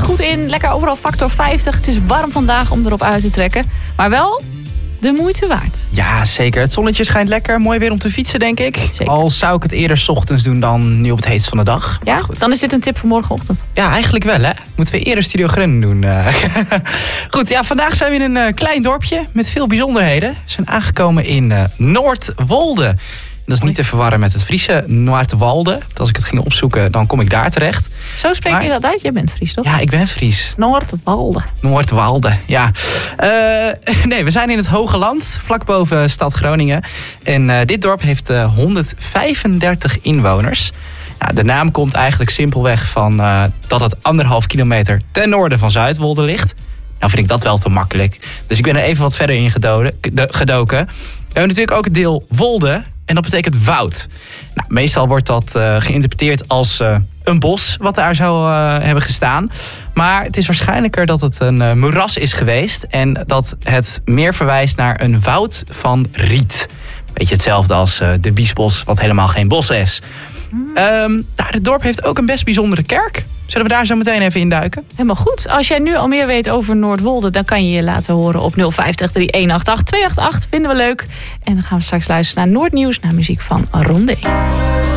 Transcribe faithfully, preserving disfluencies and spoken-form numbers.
goed in. Lekker overal factor vijftig. Het is warm vandaag om erop uit te trekken. Maar wel de moeite waard. Ja, zeker. Het zonnetje schijnt lekker. Mooi weer om te fietsen, denk ik. Zeker. Al zou ik het eerder 's ochtends doen dan nu op het heetst van de dag. Ja, goed. dan is dit een tip voor morgenochtend. Ja, eigenlijk wel, hè. Moeten we eerder Studio Grunnen doen. Uh. Goed, ja, vandaag zijn we in een uh, klein dorpje met veel bijzonderheden. We zijn aangekomen in uh, Noordwolde. Dat is niet te verwarren met het Friese Noordwalde. Als ik het ging opzoeken, dan kom ik daar terecht. Zo spreek maar, je dat uit? Jij bent Fries, toch? Ja, ik ben Fries. Noordwalde. Noordwalde, ja. Uh, nee, we zijn in het Hoge Land, vlak boven stad Groningen. En uh, dit dorp heeft uh, honderdvijfendertig inwoners. Nou, de naam komt eigenlijk simpelweg van uh, dat het anderhalf kilometer ten noorden van Zuidwolde ligt. Nou vind ik dat wel te makkelijk. Dus ik ben er even wat verder in gedoken. gedoken. We hebben natuurlijk ook het deel Wolde. En dat betekent woud. Nou, meestal wordt dat uh, geïnterpreteerd als uh, een bos wat daar zou uh, hebben gestaan. Maar het is waarschijnlijker dat het een uh, moeras is geweest. En dat het meer verwijst naar een woud van riet. Beetje hetzelfde als uh, de Biesbos, wat helemaal geen bos is. Mm. Um, nou, het dorp heeft ook een best bijzondere kerk. Zullen we daar zo meteen even induiken? Helemaal goed. Als jij nu al meer weet over Noordwolde, dan kan je je laten horen op nul vijftig, drie een acht acht, twee acht acht. Vinden we leuk. En dan gaan we straks luisteren naar Noordnieuws, naar muziek van Rondé.